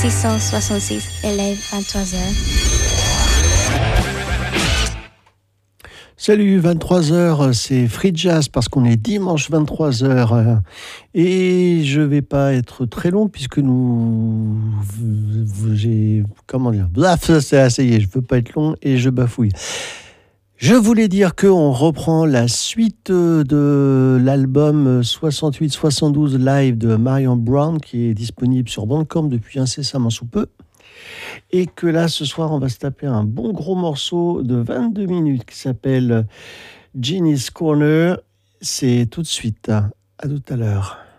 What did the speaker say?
666 élèves 23h. Salut, 23h, c'est Free Jazz parce qu'on est dimanche 23h et je vais pas être très long puisque ça y est, je veux pas être long et je bafouille. Je voulais dire qu'on reprend la suite de l'album 68-72 live de Marion Brown qui est disponible sur Bandcamp depuis incessamment sous peu. Et que là, ce soir, on va se taper un bon gros morceau de 22 minutes qui s'appelle Jeannie's Corner. C'est tout de suite. À tout à l'heure.